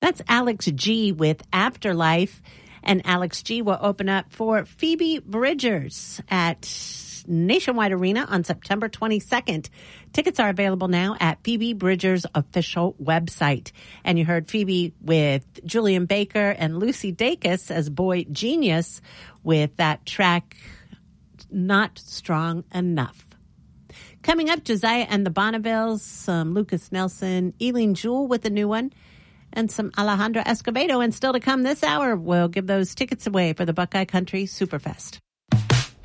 That's Alex G with Afterlife. And Alex G will open up for Phoebe Bridgers at Nationwide Arena on September 22nd. Tickets are available now at Phoebe Bridgers' official website. And you heard Phoebe with Julian Baker and Lucy Dacus as Boy Genius with that track, Not Strong Enough. Coming up, Josiah and the Bonnevilles, some Lucas Nelson, Eileen Jewell with a new one, and some Alejandra Escobedo. And still to come this hour, we'll give those tickets away for the Buckeye Country Superfest.